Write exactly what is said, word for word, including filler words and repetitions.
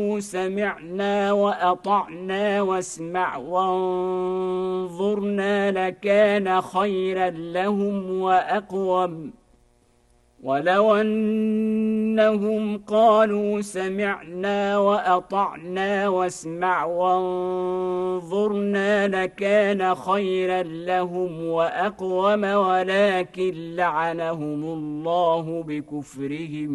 سمعنا وأطعنا واسمع وانظرنا لكان خيرا لهم وأقوم ولو أنهم قالوا سمعنا وأطعنا واسمع وانظرنا لكان خيرا لهم وأقوم ولكن لعنهم الله بكفرهم